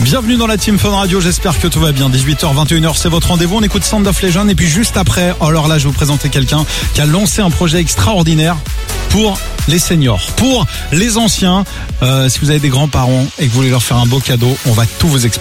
Bienvenue dans la Team Fun Radio, j'espère que tout va bien. 18h, 21h, c'est votre rendez-vous. On écoute Sound of Legend et puis juste après, alors là, je vais vous présenter quelqu'un qui a lancé un projet extraordinaire pour les seniors, pour les anciens. Si vous avez des grands-parents et que vous voulez leur faire un beau cadeau, on va tout vous expliquer.